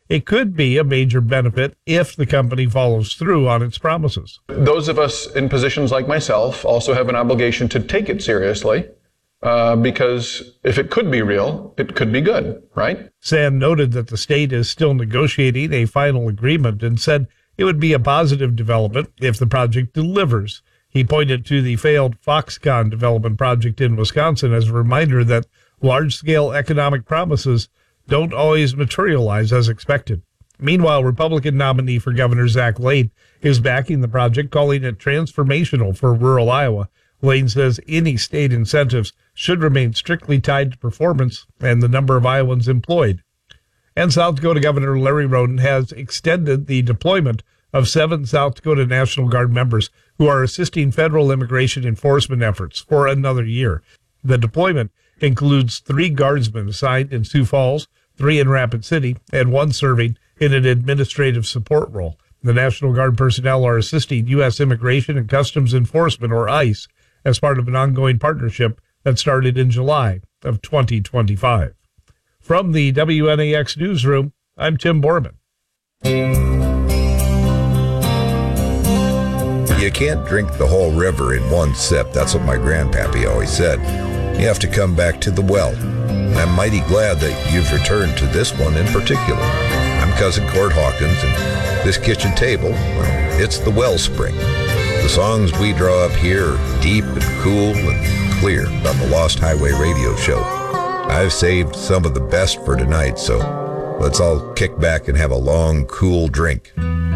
it could be a major benefit if the company follows through on its promises. Those of us in positions like myself also have an obligation to take it seriously, because if it could be real, it could be good, right? Sand noted that the state is still negotiating a final agreement and said it would be a positive development if the project delivers. He pointed to the failed Foxconn development project in Wisconsin as a reminder that large-scale economic promises don't always materialize as expected. Meanwhile, Republican nominee for Governor Zach Lane is backing the project, calling it transformational for rural Iowa. Lane says any state incentives should remain strictly tied to performance and the number of Iowans employed. And South Dakota Governor Larry Roden has extended the deployment of 7 South Dakota National Guard members who are assisting federal immigration enforcement efforts for another year. The deployment includes 3 guardsmen assigned in Sioux Falls, 3 in Rapid City, and 1 serving in an administrative support role. The National Guard personnel are assisting U.S. Immigration and Customs Enforcement, or ICE, as part of an ongoing partnership that started in July of 2025. From the WNAX Newsroom, I'm Tim Borman. You can't drink the whole river in one sip. That's what my grandpappy always said. You have to come back to the well. I'm mighty glad that you've returned to this one in particular. I'm Cousin Court Hawkins, and this kitchen table, well, it's the wellspring. The songs we draw up here are deep and cool and clear on the Lost Highway radio show. I've saved some of the best for tonight, so let's all kick back and have a long, cool drink.